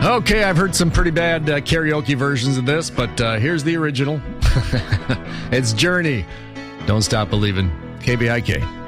Okay, I've heard some pretty bad karaoke versions of this, but here's the original. It's Journey. Don't Stop Believing. KBIK.